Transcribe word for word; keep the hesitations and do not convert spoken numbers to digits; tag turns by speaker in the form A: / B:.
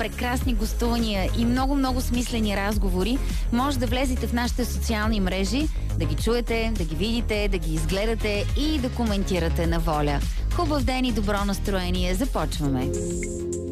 A: прекрасни гостувания и много-много смислени разговори, може да влезете в нашите социални мрежи, да ги чуете, да ги видите, да ги изгледате и да коментирате на воля. Хубав ден и добро настроение. Започваме!